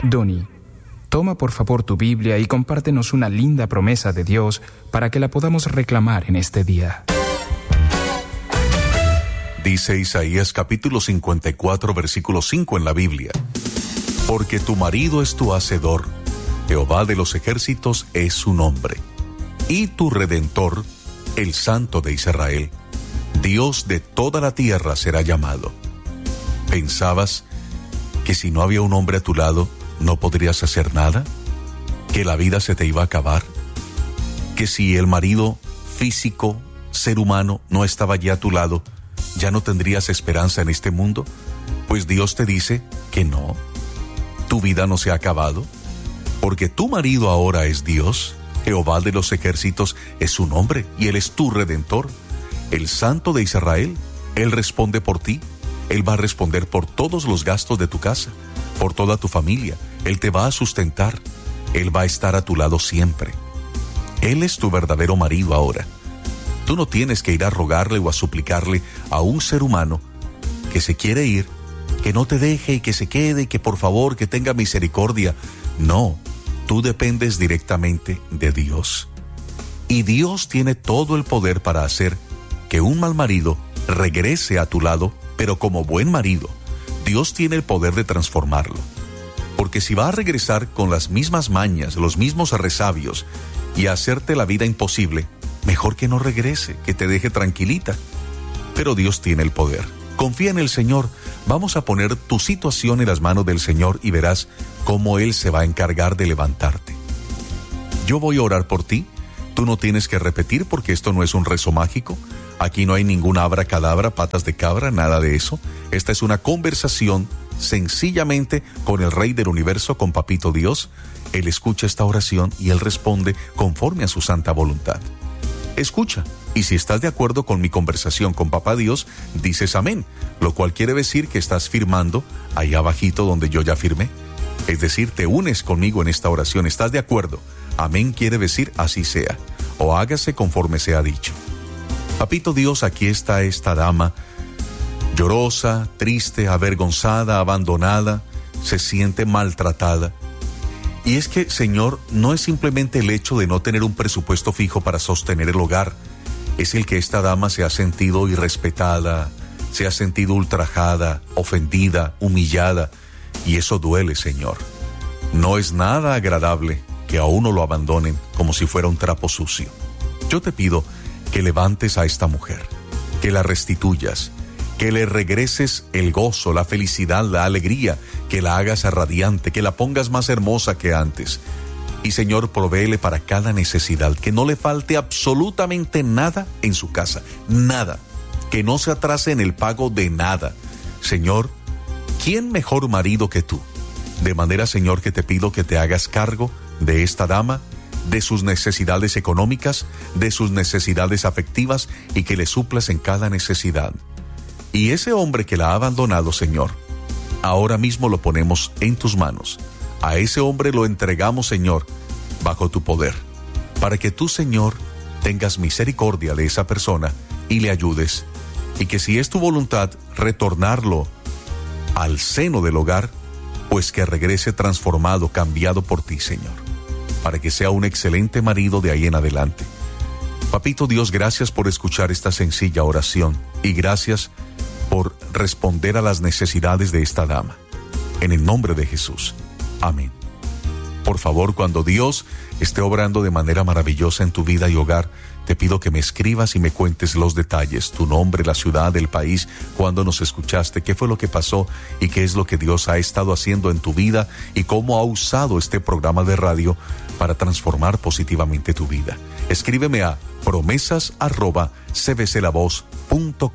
Donnie, toma por favor tu Biblia y compártenos una linda promesa de Dios para que la podamos reclamar en este día. Dice Isaías capítulo 54, versículo 5 en la Biblia: porque tu marido es tu hacedor, Jehová de los ejércitos es su nombre, y tu Redentor, el Santo de Israel, Dios de toda la tierra será llamado. ¿Pensabas que si no había un hombre a tu lado, no podrías hacer nada? ¿Que la vida se te iba a acabar? ¿Que si el marido físico, ser humano, no estaba allí a tu lado, ya no tendrías esperanza en este mundo? Pues Dios te dice que no. Tu vida no se ha acabado, porque tu marido ahora es Dios, Jehová de los ejércitos es su nombre, y Él es tu Redentor, el Santo de Israel. Él responde por ti, Él va a responder por todos los gastos de tu casa, por toda tu familia. Él te va a sustentar, Él va a estar a tu lado siempre. Él es tu verdadero marido ahora. Tú no tienes que ir a rogarle o a suplicarle a un ser humano que se quiere ir, que no te deje y que se quede y que por favor que tenga misericordia. No, tú dependes directamente de Dios. Y Dios tiene todo el poder para hacer que un mal marido regrese a tu lado, pero como buen marido. Dios tiene el poder de transformarlo. Porque si va a regresar con las mismas mañas, los mismos resabios y a hacerte la vida imposible, mejor que no regrese, que te deje tranquilita. Pero Dios tiene el poder. Confía en el Señor. Vamos a poner tu situación en las manos del Señor y verás cómo Él se va a encargar de levantarte. Yo voy a orar por ti. Tú no tienes que repetir porque esto no es un rezo mágico. Aquí no hay ninguna abracadabra, patas de cabra, nada de eso. Esta es una conversación sencillamente con el Rey del Universo, con Papito Dios. Él escucha esta oración y Él responde conforme a su santa voluntad. Escucha, y si estás de acuerdo con mi conversación con Papá Dios, dices amén, lo cual quiere decir que estás firmando ahí abajito donde yo ya firmé. Es decir, te unes conmigo en esta oración, ¿estás de acuerdo? Amén quiere decir así sea, o hágase conforme sea dicho. Papito Dios, aquí está esta dama, llorosa, triste, avergonzada, abandonada, se siente maltratada. Y es que, Señor, no es simplemente el hecho de no tener un presupuesto fijo para sostener el hogar, es el que esta dama se ha sentido irrespetada, se ha sentido ultrajada, ofendida, humillada, y eso duele, Señor. No es nada agradable que a uno lo abandonen como si fuera un trapo sucio. Yo te pido que levantes a esta mujer, que la restituyas, que le regreses el gozo, la felicidad, la alegría, que la hagas radiante, que la pongas más hermosa que antes. Y Señor, provéele para cada necesidad, que no le falte absolutamente nada en su casa, nada, que no se atrase en el pago de nada. Señor, ¿quién mejor marido que tú? De manera, Señor, que te pido que te hagas cargo de esta dama, de sus necesidades económicas, de sus necesidades afectivas y que le suplas en cada necesidad. Y ese hombre que la ha abandonado, Señor, ahora mismo lo ponemos en tus manos. A ese hombre lo entregamos, Señor, bajo tu poder, para que tú, Señor, tengas misericordia de esa persona y le ayudes. Y que si es tu voluntad retornarlo al seno del hogar, pues que regrese transformado, cambiado por ti, Señor, para que sea un excelente marido de ahí en adelante. Papito Dios, gracias por escuchar esta sencilla oración y gracias por responder a las necesidades de esta dama. En el nombre de Jesús. Amén. Por favor, cuando Dios esté obrando de manera maravillosa en tu vida y hogar, te pido que me escribas y me cuentes los detalles, tu nombre, la ciudad, el país, cuándo nos escuchaste, qué fue lo que pasó y qué es lo que Dios ha estado haciendo en tu vida y cómo ha usado este programa de radio para transformar positivamente tu vida. Escríbeme a promesas@cbclavoz.com.